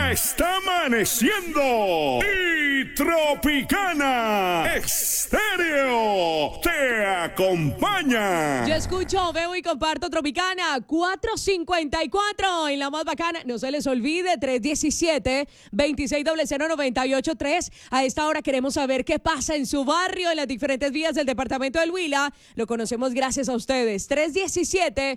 ya está amaneciendo y Tropicana Estéreo te acompaña. Yo escucho, veo y comparto Tropicana 454 en la más bacana. No se les olvide, 317-2600-983. A esta hora queremos saber qué pasa en su barrio, en las diferentes vías del departamento del Huila. Lo conocemos gracias a ustedes.